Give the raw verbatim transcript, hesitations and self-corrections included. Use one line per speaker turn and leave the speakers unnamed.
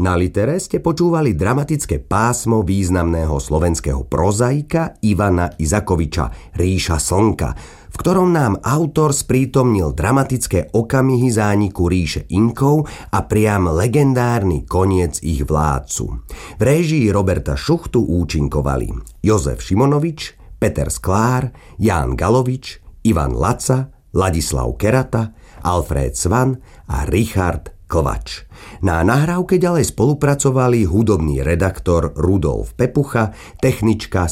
Na Litere ste počúvali dramatické pásmo významného slovenského prozaika Ivana Izakoviča Ríša slnka, v ktorom nám autor sprítomnil dramatické okamihy zániku ríše Inkov a priam legendárny koniec ich vládcu. V réžii Roberta Šuchtu účinkovali Jozef Šimonovič, Peter Sklár, Ján Galovič, Ivan Laca, Ladislav Kerata, Alfréd Svan a Richard Klvač. Na nahrávke ďalej spolupracovali hudobný redaktor Rudolf Pepucha, technička